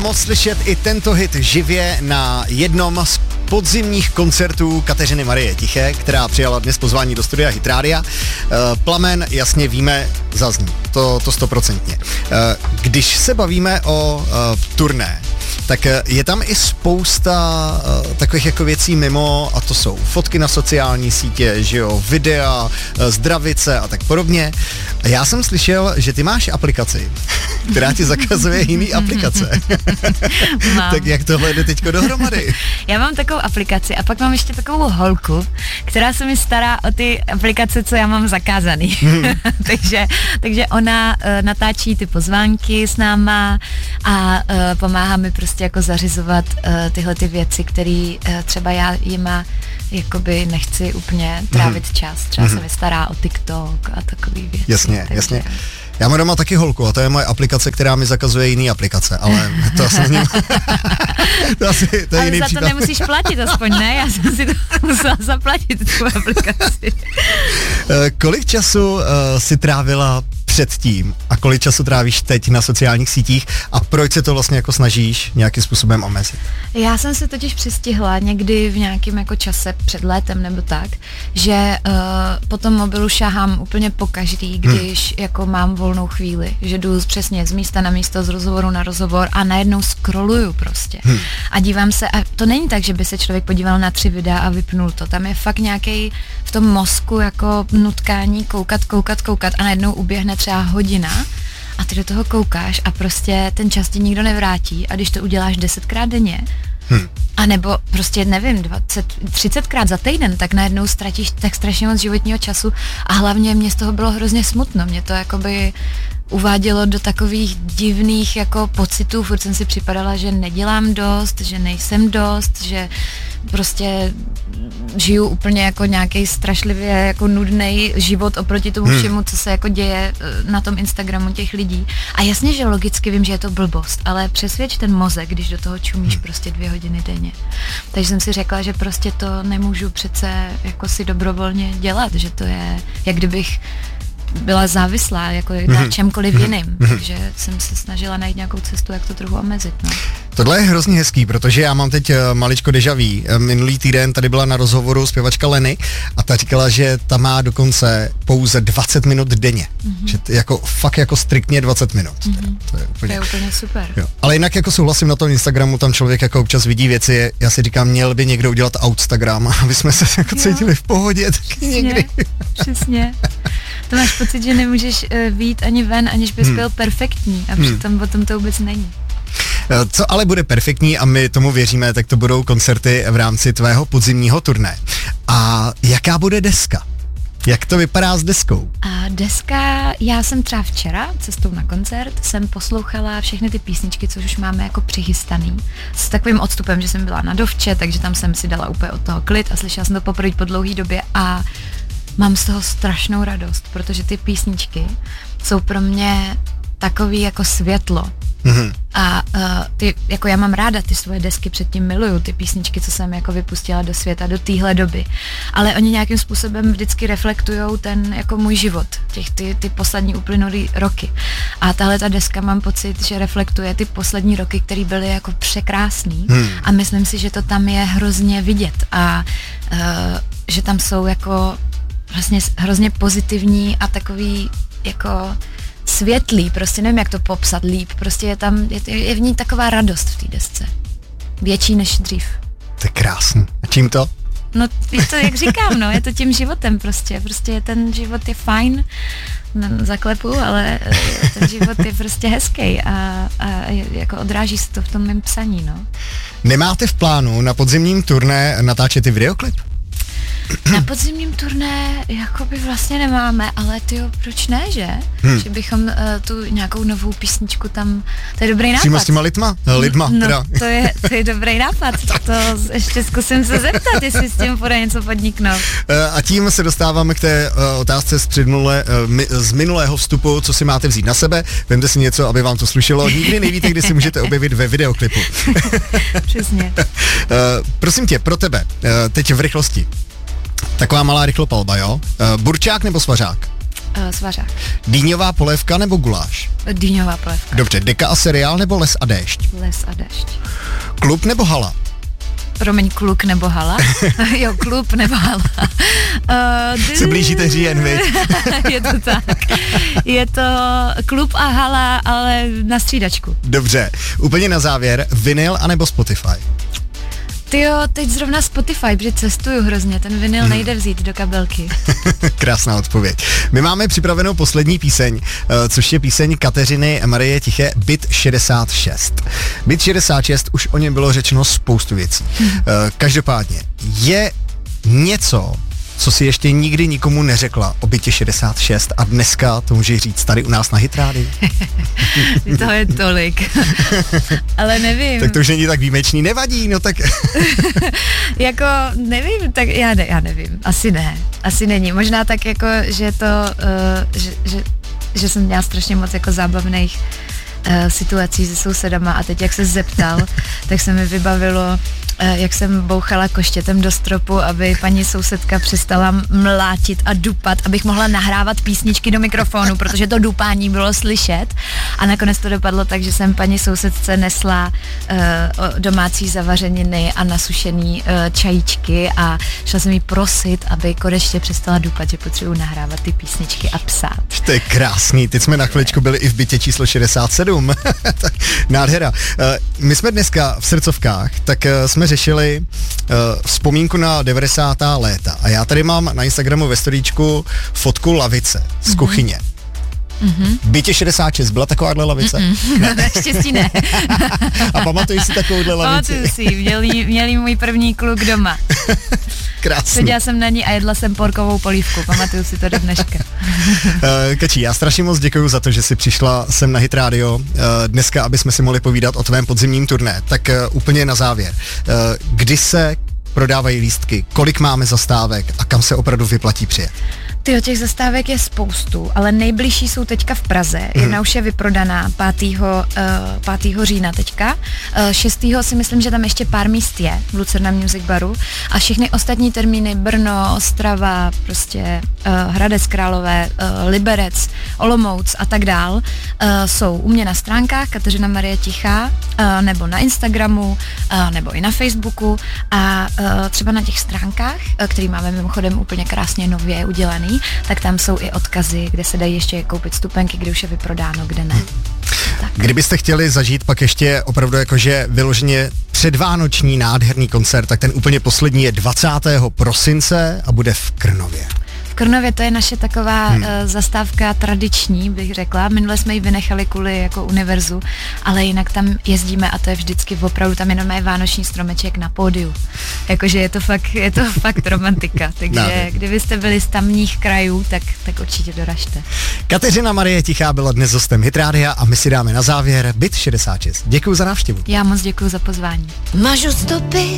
moct slyšet i tento hit živě na jednom z podzimních koncertů Kateřiny Marie Tiché, která přijala dnes pozvání do studia Hit Rádia. Plamen, jasně víme, zazní. To 100%. Když se bavíme o turné, tak je tam i spousta takových jako věcí mimo, a to jsou fotky na sociální sítě, že jo, videa, zdravice a tak podobně. A já jsem slyšel, že ty máš aplikaci, která ti zakazuje jiný aplikace. Tak jak tohle jde teďko dohromady? Já mám takovou aplikaci a pak mám ještě takovou holku, která se mi stará o ty aplikace, co já mám zakázaný. takže ona natáčí ty pozvánky s náma a pomáhá mi prostě jako zařizovat tyhle ty věci, které třeba já jima jakoby nechci úplně trávit čas. Třeba se mi stará o TikTok a takový věci. Jasně. Já mám doma taky holku a to je moje aplikace, která mi zakazuje jiný aplikace, ale to asi není... to je ale jiný za případ. to nemusíš platit aspoň, ne? Já jsem si to musela zaplatit, tu aplikaci. Kolik času si trávila předtím a kolik času trávíš teď na sociálních sítích a proč se to vlastně jako snažíš nějakým způsobem omezit? Já jsem se totiž přistihla někdy v nějakém jako čase před létem nebo tak, že po tom mobilu šahám úplně pokaždý, když jako mám volnou chvíli, že jdu přesně z místa na místo, z rozhovoru na rozhovor a najednou scrolluju prostě a dívám se a to není tak, že by se člověk podíval na 3 videa a vypnul to, tam je fakt nějaký v tom mozku jako nutkání koukat a najednou uběhne třeba hodina a ty do toho koukáš a prostě ten čas ti nikdo nevrátí a když to uděláš 10krát denně, a nebo prostě nevím, 30krát za týden, tak najednou ztratíš tak strašně moc životního času a hlavně mě z toho bylo hrozně smutno, mě to jakoby uvádělo do takových divných jako pocitů, furt jsem si připadala, že nedělám dost, že nejsem dost, že prostě žiju úplně jako nějaký strašlivě jako nudný život oproti tomu všemu, co se jako děje na tom Instagramu těch lidí. A jasně, že logicky vím, že je to blbost, ale přesvědč ten mozek, když do toho čumíš prostě 2 hodiny denně. Takže jsem si řekla, že prostě to nemůžu přece jako si dobrovolně dělat, že to je, jak kdybych byla závislá jako na čemkoliv jiným, takže jsem se snažila najít nějakou cestu, jak to trochu omezit. No. Tohle je hrozně hezký, protože já mám teď maličko déjà vu. Minulý týden tady byla na rozhovoru zpěvačka Leny a ta říkala, že ta má dokonce pouze 20 minut denně. Že jako fakt jako striktně 20 minut. To je úplně super. Jo. Ale jinak jako souhlasím na tom Instagramu, tam člověk jako občas vidí věci, já si říkám, měl by někdo udělat Outstagram, aby jsme se jako cítili v pohodě taky někdy. Přesně. To máš pocit, že nemůžeš vyjít ani ven, aniž bys byl perfektní a přitom potom to vůbec není. Co ale bude perfektní a my tomu věříme, tak to budou koncerty v rámci tvého podzimního turné. A jaká bude deska? Jak to vypadá s deskou? Deska, já jsem třeba včera cestou na koncert, jsem poslouchala všechny ty písničky, což už máme jako přichystaný. S takovým odstupem, že jsem byla na Dovče, takže tam jsem si dala úplně od toho klid a slyšela jsem to poprvé po dlouhé době a mám z toho strašnou radost, protože ty písničky jsou pro mě takový jako světlo. A ty, jako já mám ráda ty svoje desky, předtím miluju ty písničky, co jsem jako vypustila do světa do téhle doby. Ale oni nějakým způsobem vždycky reflektujou ten jako můj život, ty poslední uplynulý roky. A tahle ta deska mám pocit, že reflektuje ty poslední roky, které byly jako překrásný. A myslím si, že to tam je hrozně vidět a že tam jsou jako vlastně hrozně pozitivní a takový jako světlý, prostě nevím, jak to popsat líp, prostě je tam, je v ní taková radost v té desce. Větší než dřív. To je krásný. A čím to? No, je to, jak říkám, no, je to tím životem prostě ten život je fajn, zaklepu, ale ten život je prostě hezký a jako odráží se to v tom mém psaní, no. Nemáte v plánu na podzimním turné natáčet i videoklip? Na podzimním turné jakoby vlastně nemáme, ale tyjo, proč ne, že? Že bychom tu nějakou novou písničku tam, to je dobrý nápad. Přímo s těma lidma? No, to je dobrý nápad, to ještě zkusím se zeptat, jestli s tím bude něco podniknout. A tím se dostáváme k té otázce z minulého vstupu, co si máte vzít na sebe, vemte si něco, aby vám to slušelo, nikdy nevíte, kdy si můžete objevit ve videoklipu. Přesně. Prosím tě, pro tebe, teď v rychlosti. Taková malá rychlopalba, jo? Burčák nebo svařák? Svařák. Dýňová polévka nebo guláš? Dýňová polévka. Dobře, deka a seriál nebo Les a déšť? Les a déšť. Klub nebo hala? Promiň, kluk nebo hala? Jo, klub nebo hala. Se blížíte říjen, vy? Je to tak. Je to klub a hala, ale na střídačku. Dobře, úplně na závěr, vinyl anebo Spotify? Tyjo, teď zrovna Spotify, protože cestuju hrozně, ten vinyl nejde vzít do kabelky. Krásná odpověď. My máme připravenou poslední píseň, což je píseň Kateřiny Marie Tiché, Byt 66. Byt 66, už o něm bylo řečeno spoustu věcí. Každopádně, je něco, co si ještě nikdy nikomu neřekla o Bytě 66 a dneska to můžeš říct tady u nás na Hit Radio? To je tolik. Ale nevím. Tak to už není tak výjimečný, nevadí, no tak... Jako, nevím, tak já nevím, asi není. Možná tak jako, že to, že jsem měla strašně moc jako zábavných situací se sousedama a teď jak se zeptal, tak se mi vybavilo, jak jsem bouchala koštětem do stropu, aby paní sousedka přestala mlátit a dupat, abych mohla nahrávat písničky do mikrofonu, protože to dupání bylo slyšet a nakonec to dopadlo tak, že jsem paní sousedce nesla domácí zavařeniny a nasušený čajíčky a šla jsem jí prosit, aby konečně přestala dupat, že potřebuji nahrávat ty písničky a psát. To je krásný, teď jsme na chviličku byli i v bytě číslo 67. Nádhera. My jsme dneska v srdcovkách, tak jsme řešili vzpomínku na 90. léta a já tady mám na Instagramu ve storíčku fotku lavice z kuchyně. V bytě 66 byla takováhle lavice? Ne. Naštěstí ne. A pamatuješ si takovouhle lavici? Pamatuju si, měli můj první kluk doma. Krásný. Seděla jsem na ní a jedla jsem porkovou polívku, pamatuju si to do dneška. Kačí, já strašně moc děkuju za to, že jsi přišla sem na Hit Radio dneska, aby jsme si mohli povídat o tvém podzimním turné. Tak úplně na závěr. Kdy se prodávají lístky, kolik máme zastávek a kam se opravdu vyplatí přijet? Tyjo, těch zastávek je spoustu, ale nejbližší jsou teďka v Praze. Jedna už je vyprodaná 5. října teďka. 6. si myslím, že tam ještě pár míst je v Lucerna Music Baru. A všechny ostatní termíny Brno, Ostrava, prostě Hradec Králové, Liberec, Olomouc a tak dál jsou u mě na stránkách Kateřina Marie Tichá, nebo na Instagramu, nebo i na Facebooku a třeba na těch stránkách, který máme mimochodem úplně krásně nově udělaný, tak tam jsou i odkazy, kde se dají ještě koupit stupenky, kde už je vyprodáno, kde ne. Tak. Kdybyste chtěli zažít pak ještě opravdu jakože vyloženě předvánoční nádherný koncert, tak ten úplně poslední je 20. prosince a bude v Krnově. V Krnově to je naše taková zastávka tradiční, bych řekla. Minule jsme ji vynechali kvůli jako univerzu, ale jinak tam jezdíme a to je vždycky opravdu, tam jenom je vánoční stromeček na pódiu. Jakože je to fakt romantika, takže kdybyste byli z tamních krajů, tak určitě doražte. Kateřina Marie Tichá byla dnes hostem Hit Rádia a my si dáme na závěr Byt 66. Děkuju za návštěvu. Já moc děkuju za pozvání. Mažu stopy